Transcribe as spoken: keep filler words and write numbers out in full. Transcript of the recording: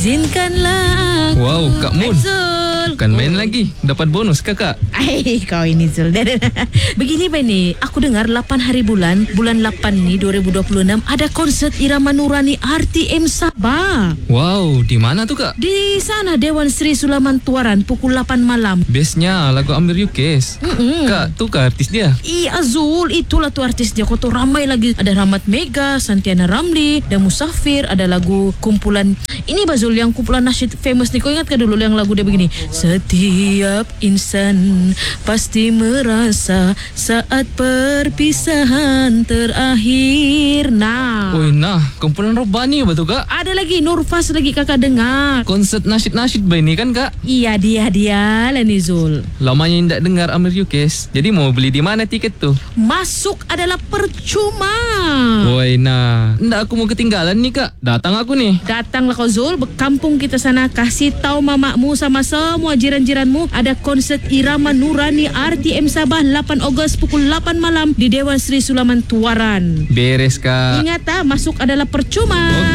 Izinkanlah aku. Wow, Kak Mun. Zul. Bukan main lagi. Dapat bonus kakak. Ay, kau ini Zul. Begini Bani, aku dengar lapan hari bulan, bulan lapan ni dua ribu dua puluh enam ada konsert Irama Nurani R T M Sabah. Wow, di mana tuh kak? Di sana Dewan Sri Sulaman Tuaran pukul lapan malam. Bestnya lagu Amir Yukes. Mm-mm. Kak, tuh kak artis dia. Iya Zul, itulah tuh artis dia. Kau tuh ramai lagi. Ada Rahmat Mega, Santiana Ramli, dan Musafir. Ada lagu kumpulan ini Bazul, yang kumpulan nasyid famous nih. Kau ingat kan dulu yang lagu dia begini? Setiap insan pasti merasa saat perpisahan terakhir. Nah, Oi, nah, kumpulan Robani apa tuh kak? ada lagi Nurfas lagi kakak dengar. Konsert nasyid-nasyid ba ini kan kak? Iya dia dia lah nih Zul. Lamanya tidak dengar Amir Yukes. Jadi mau beli di mana tiket tuh? Masuk adalah percuma. Woi, nah, ndak aku mau ketinggalan nih kak. Datang aku nih. Datanglah kau Zul, kampung kita sana, kasih tahu mamamu sama semua jiran-jiranmu ada konsert Irama Nurani R T M Sabah lapan Ogos pukul lapan malam di Dewan Sri Sulaman Tuaran. Beres kak. Ingat ah, masuk adalah percuma.